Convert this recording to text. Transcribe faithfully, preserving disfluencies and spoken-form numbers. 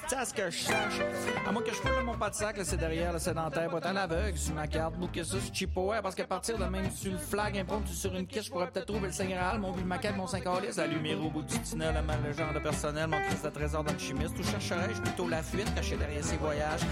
sais, à ce que je sache, à moins que je foule mon pas de sac, là, c'est derrière, le sédentaire, pas à l'aveugle, sur ma carte, bouquer ça, c'est cheapo, ouais, parce qu'à partir de même sur le flag, impromptu sur une quiche, je pourrais peut-être trouver le Saint-Graal, mon but, ma quête, mon cinq-calice, la lumière au bout du tunnel, ma légende personnelle, mon Christ de trésor dans le chimiste, où chercherais-je plutôt la fuite, cachée derrière ses voyages,